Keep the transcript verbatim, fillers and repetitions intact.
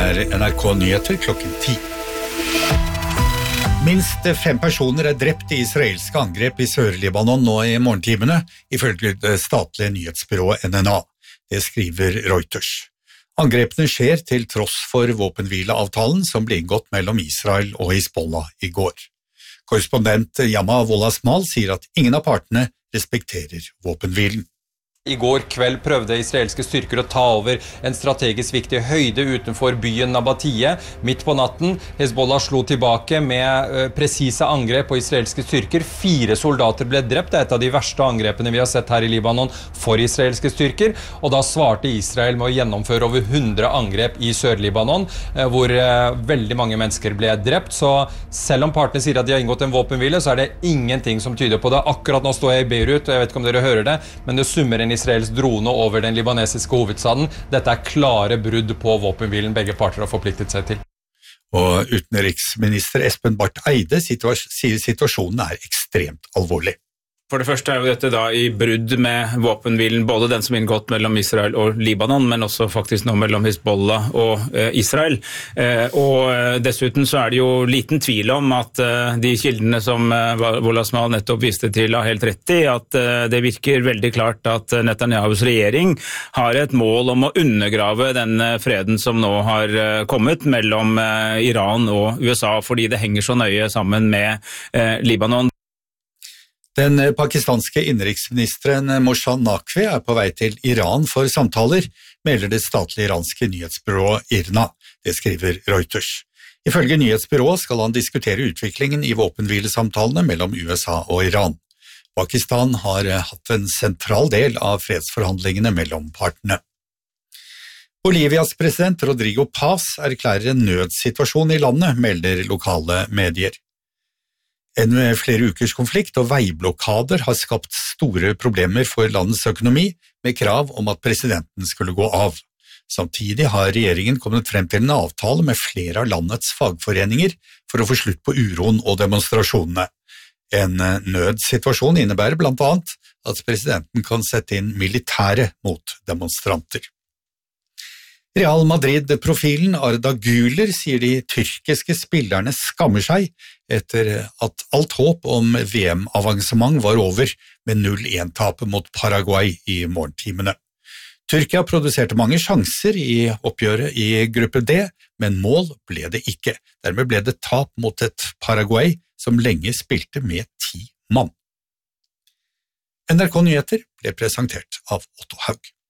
er N R K-nyheter klokken ti. Minst fem personer er drept i israelske angrep i Sør-Libanon nå i morgentimene, ifølge det statlige nyhetsbyrået N N A. Det skriver Reuters. Angrepene skjer til tross for våpenhvileavtalen som ble inngått mellom Israel og Hizbollah i går. Korrespondent Yama Wolasmal sier at ingen av partene respekterer våpenhvilen. I går kveld prøvde israelske styrker å ta over en strategisk viktig høyde utenfor byen Nabatie. Midt på natten, Hezbollah slo tilbake med uh, presise angrep på israelske styrker. Fire soldater ble drept. Det er et av de verste angrepene vi har sett her i Libanon for israelske styrker. Og da svarte Israel med å gjennomføre over hundre angrep i Sør-Libanon, uh, hvor uh, veldig mange mennesker ble drept. Så selv om partene sier at de har inngått en våpenhvile, så er det ingenting som tyder på det. Akkurat nå står jeg i Beirut, og jeg vet ikke om dere hører det, men det summer en Israels drone over den libanesiske hovedstaden. Dette er klare brudd på våpenhvilen begge parter har forpliktet seg til. Og utenriksminister Espen Barth Eide sier situasjonen er ekstremt alvorlig. For det første er jo dette da i brudd med våpenhvilen, både den som er inngått mellom Israel og Libanon, men også faktisk nå mellom Hizbollah og eh, Israel. Eh, og eh, dessuten så er det jo liten tvil om at eh, de kildene som eh, Wolasmal nettopp viste til har helt rett i, at eh, det virker veldig klart at Netanyahus regjering har et mål om å undergrave den eh, freden som nå har eh, kommet mellom eh, Iran og U S A, fordi det henger så nøye sammen med eh, Libanon. Den pakistanske innenriksministeren Mohsen Naqvi er på vei til Iran for samtaler, melder det statlige iranske nyhetsbyrået IRNA. Det skriver Reuters. Ifølge nyhetsbyrået skal han diskutere utviklingen i våpenhvilesamtalene mellom U S A og Iran. Pakistan har hatt en sentral del av fredsforhandlingene mellom partene. Bolivias president Rodrigo Paz erklærer en nødsituasjon i landet, melder lokale medier. En flere ukers konflikt og veiblokader har skapt store problemer for landets økonomi, med krav om at presidenten skulle gå av. Samtidig har regjeringen kommet frem til en avtale med flere av landets fagforeninger for å få slutt på uroen og demonstrasjonene. En nødsituasjon innebærer blant annet at presidenten kan sette inn militære mot demonstranter. Real Madrid-profilen Arda Güler sier de tyrkiske spillerne skammer seg etter at alt håp om V M-avansement var over med null en-tapet mot Paraguay i morgentimene. Tyrkia produserte mange sjanser i oppgjøret i gruppe D, men mål ble det ikke. Dermed ble det tap mot et Paraguay som lenge spilte med ti mann. N R K-nyheter ble presentert av Otto Haug.